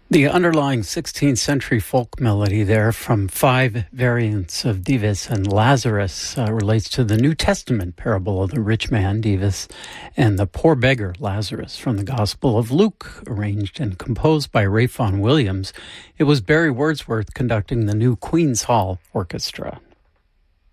The underlying 16th century folk melody there from 5 variants of Dives and Lazarus relates to the New Testament parable of the rich man, Dives, and the poor beggar, Lazarus, from the Gospel of Luke, arranged and composed by Ralph Vaughan Williams. It was Barry Wordsworth conducting the new Queen's Hall Orchestra.